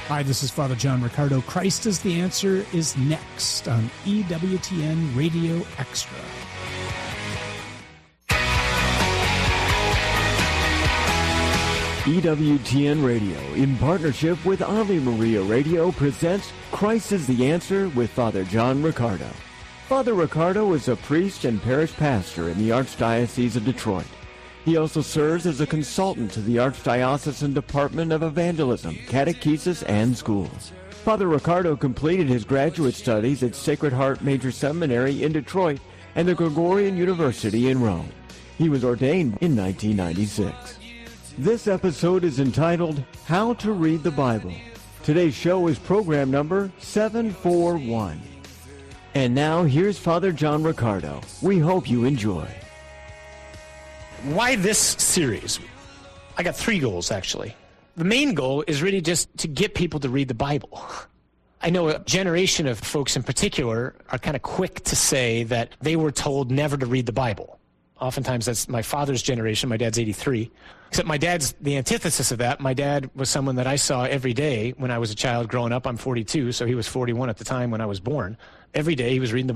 Hi, this is Father John Riccardo. Christ is the Answer is next on EWTN Radio Extra. EWTN Radio, in partnership with Ave Maria Radio, presents Christ is the Answer with Father John Riccardo. Father Riccardo is a priest and parish pastor in the Archdiocese of Detroit. He also serves as a consultant to the Archdiocesan Department of Evangelism, Catechesis, and Schools. Father Riccardo completed his graduate studies at Sacred Heart Major Seminary in Detroit and the Gregorian University in Rome. He was ordained in 1996. This episode is entitled, How to Read the Bible. Today's show is program number 741. And now, here's Father John Riccardo. We hope you enjoy. Why this series? I got 3 goals, actually. The main goal is really just to get people to read the Bible. I know a generation of folks in particular are kind of quick to say that they were told never to read the Bible. Oftentimes that's my father's generation. My dad's 83. Except my dad's the antithesis of that. My dad was someone that I saw every day when I was a child growing up. I'm 42, so he was 41 at the time when I was born. Every day he was reading the